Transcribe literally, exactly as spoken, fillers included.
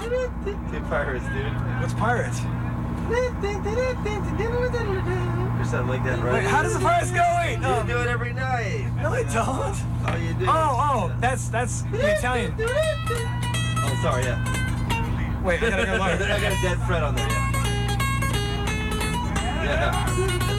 Two pirates, dude. What's pirates? Or something like that, right? Wait, how does the pirates go? Wait, You no. do it every night. No, I don't. Oh, you do. Oh, oh, that's that's the Italian. Oh, sorry, yeah. Wait, I gotta go I lower. got a dead fret on there, yeah. Yeah.